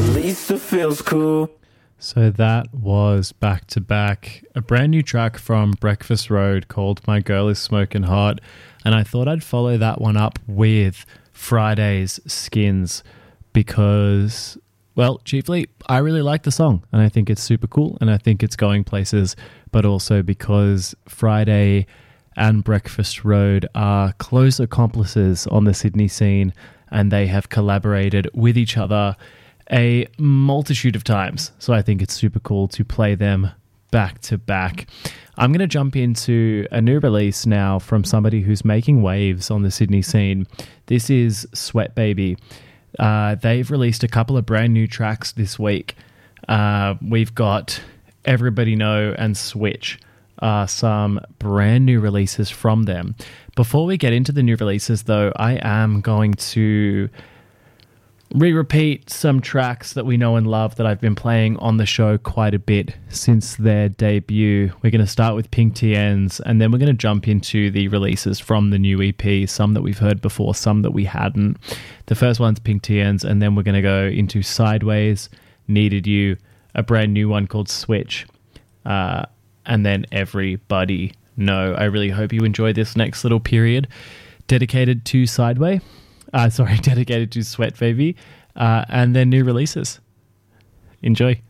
least it feels cool. So that was Back to Back, a brand new track from Breakfast Road called My Girl Is Smoking Hot. And I thought I'd follow that one up with Friday's Skins because, well, chiefly, I really like the song and I think it's super cool and I think it's going places, but also because Friday and Breakfast Road are close accomplices on the Sydney scene and they have collaborated with each other a multitude of times. So I think it's super cool to play them back to back. I'm going to jump into a new release now from somebody who's making waves on the Sydney scene. This is Sweat Baby. They've released a couple of brand new tracks this week. We've got Everybody Know and Switch, some brand new releases from them. Before we get into the new releases, though, I am going to repeat some tracks that we know and love that I've been playing on the show quite a bit since their debut. We're going to start with Pink TNs and then we're going to jump into the releases from the new EP, some that we've heard before, some that we hadn't. The first one's Pink TNs and then we're going to go into Sideways, Needed You, a brand new one called Switch, and then Everybody Know. I really hope you enjoy this next little period dedicated to dedicated to Sweat Baby, and their new releases. Enjoy.